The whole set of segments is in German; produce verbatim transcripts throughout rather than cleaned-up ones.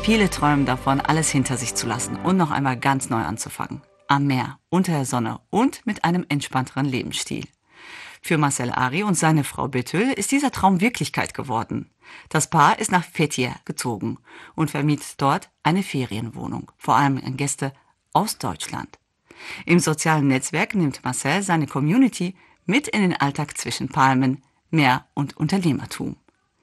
Viele träumen davon, alles hinter sich zu lassen und noch einmal ganz neu anzufangen. Am Meer, unter der Sonne und mit einem entspannteren Lebensstil. Für Marcel Ari und seine Frau Betül ist dieser Traum Wirklichkeit geworden. Das Paar ist nach Fethiye gezogen und vermietet dort eine Ferienwohnung, vor allem an Gäste aus Deutschland. Im sozialen Netzwerk nimmt Marcel seine Community mit in den Alltag zwischen Palmen, Meer und Unternehmertum.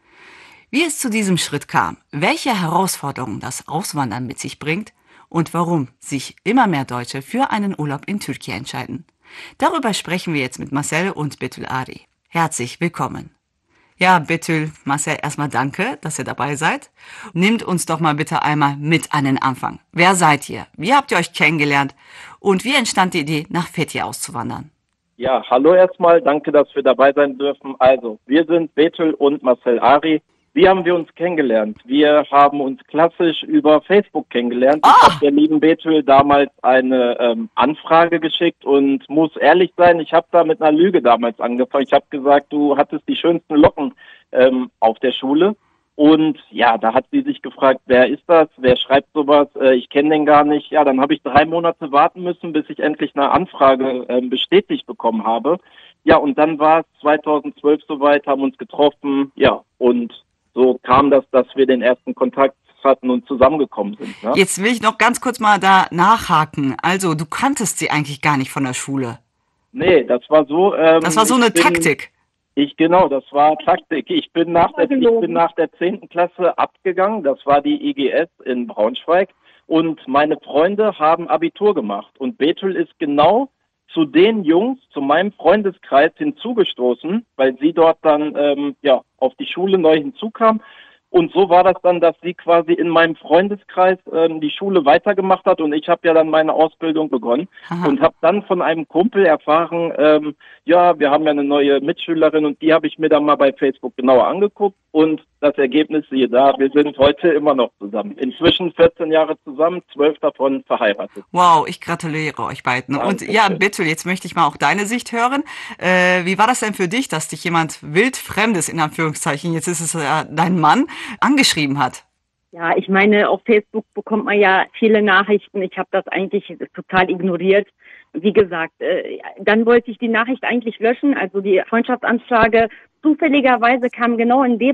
Wie es zu diesem Schritt kam, welche Herausforderungen das Auswandern mit sich bringt und warum sich immer mehr Deutsche für einen Urlaub in Türkei entscheiden. Darüber sprechen wir jetzt mit Marcel und Betül Ari. Herzlich willkommen. Ja, Betül, Marcel, erstmal danke, dass ihr dabei seid. Nehmt uns doch mal bitte einmal mit an den Anfang. Wer seid ihr? Wie habt ihr euch kennengelernt? Und wie entstand die Idee, nach Fethiye auszuwandern? Ja, hallo erstmal, danke, dass wir dabei sein dürfen. Also, wir sind Betül und Marcel Ari. Wie haben wir uns kennengelernt? Wir haben uns klassisch über Facebook kennengelernt. Ah! Ich habe der lieben Betül damals eine ähm, Anfrage geschickt und muss ehrlich sein, ich habe da mit einer Lüge damals angefangen. Ich habe gesagt, du hattest die schönsten Locken ähm, auf der Schule. Und ja, da hat sie sich gefragt, wer ist das? Wer schreibt sowas? Äh, ich kenne den gar nicht. Ja, dann habe ich drei Monate warten müssen, bis ich endlich eine Anfrage äh, bestätigt bekommen habe. Ja, und dann war es zweitausendzwölf soweit, haben uns getroffen. Ja, und so kam das, dass wir den ersten Kontakt hatten und zusammengekommen sind. Ne? Jetzt will ich noch ganz kurz mal da nachhaken. Also, du kanntest sie eigentlich gar nicht von der Schule. Nee, das war so. Ähm, Das war so eine bin, Taktik. Ich genau, das war Taktik. Ich bin nach der ich bin nach der zehnten Klasse abgegangen. Das war die I G S in Braunschweig und meine Freunde haben Abitur gemacht und Betül ist genau zu den Jungs, zu meinem Freundeskreis hinzugestoßen, weil sie dort dann ähm, ja auf die Schule neu hinzukam. Und so war das dann, dass sie quasi in meinem Freundeskreis ähm, die Schule weitergemacht hat und ich habe ja dann meine Ausbildung begonnen. Aha. Und habe dann von einem Kumpel erfahren, ähm, ja, wir haben ja eine neue Mitschülerin und die habe ich mir dann mal bei Facebook genauer angeguckt und das Ergebnis, siehe da, wir sind heute immer noch zusammen. Inzwischen vierzehn Jahre zusammen, zwölf davon verheiratet. Wow, ich gratuliere euch beiden. Und ja, Betül, jetzt möchte ich mal auch deine Sicht hören. Äh, wie war das denn für dich, dass dich jemand wildfremdes, in Anführungszeichen, jetzt ist es ja dein Mann, angeschrieben hat? Ja, ich meine, auf Facebook bekommt man ja viele Nachrichten. Ich habe das eigentlich total ignoriert. Wie gesagt, äh, dann wollte ich die Nachricht eigentlich löschen, also die Freundschaftsanfrage. Zufälligerweise kam genau in dem